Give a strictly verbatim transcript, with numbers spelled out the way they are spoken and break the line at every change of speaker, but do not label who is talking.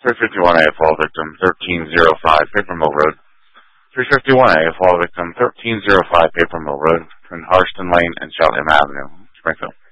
three fifty-one A, fall victim, thirteen oh five, Paper Mill Road. three fifty-one A, fall victim, thirteen oh five, Paper Mill Road, between Harston Lane and Cheltenham Avenue, Springfield.